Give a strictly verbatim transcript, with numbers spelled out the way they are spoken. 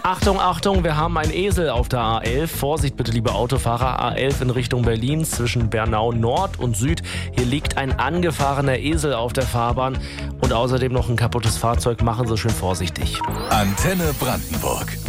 Achtung, Achtung, wir haben einen Esel auf der A elf. Vorsicht bitte, liebe Autofahrer. A elf in Richtung Berlin zwischen Bernau Nord und Süd. Hier liegt ein angefahrener Esel auf der Fahrbahn und außerdem noch ein kaputtes Fahrzeug. Machen Sie schön vorsichtig. Antenne Brandenburg.